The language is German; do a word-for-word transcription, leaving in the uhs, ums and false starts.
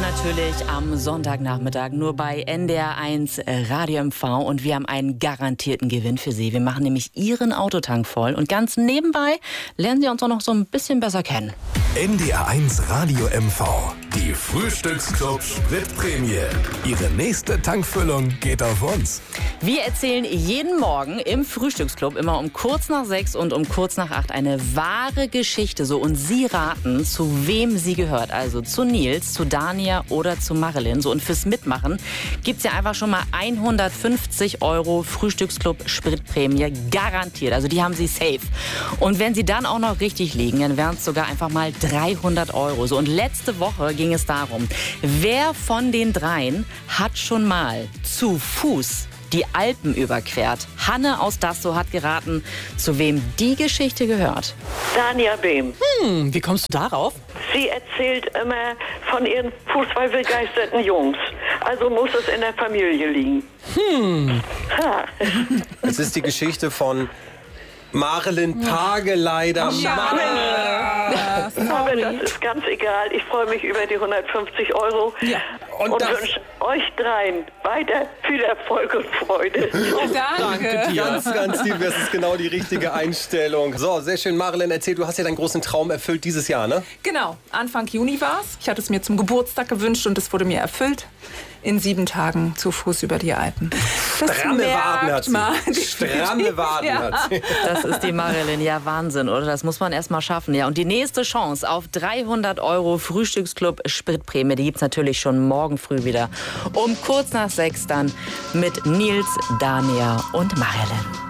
natürlich am Sonntagnachmittag nur bei N D R eins Radio M V und wir haben einen garantierten Gewinn für Sie. Wir machen nämlich Ihren Autotank voll und ganz nebenbei lernen Sie uns auch noch so ein bisschen besser kennen. N D R eins Radio M V, die Frühstücksclub Spritprämie. Ihre nächste Tankfüllung geht auf uns. Wir erzählen jeden Morgen im Frühstücksclub immer um kurz nach sechs und um kurz nach acht eine wahre Geschichte. So, und Sie raten, zu wem sie gehört. Also zu Nils, zu Dania oder zu Marilyn. So, und fürs Mitmachen gibt's ja einfach schon mal hundertfünfzig Euro Frühstücksclub Spritprämie garantiert. Also die haben Sie safe. Und wenn Sie dann auch noch richtig liegen, dann wären es sogar einfach mal dreihundert Euro. So, und letzte Woche ging es darum, wer von den dreien hat schon mal zu Fuß die Alpen überquert? Hanne aus Dassow hat geraten, zu wem die Geschichte gehört. Dania Behm. Hm, wie kommst du darauf? Sie erzählt immer von ihren fußballbegeisterten Jungs. Also muss es in der Familie liegen. Hm. Ha. Es ist die Geschichte von Marilyn Pageleider. Ja. Aber das ist ganz egal. Ich freue mich über die hundertfünfzig Euro Ja. Und und das- wünsche euch dreien weiter viel Erfolg und Freude. Danke. Ganz, ganz lieb, das ist genau die richtige Einstellung. So, sehr schön, Marilyn, erzähl, du hast ja deinen großen Traum erfüllt dieses Jahr, ne? Genau, Anfang Juni war's. Ich hatte es mir zum Geburtstag gewünscht und es wurde mir erfüllt. In sieben Tagen zu Fuß über die Alpen. Das Stramme Waden hat sie. man. Stramme Waden Ja. hat sie. Das ist die Marilyn. Ja, Wahnsinn, oder? Das muss man erst mal schaffen. Ja, und die nächste Chance auf dreihundert Euro Frühstücksclub Spritprämie, die gibt's natürlich schon morgen früh wieder. Um kurz nach sechs dann mit Nils, Dania und Marilyn.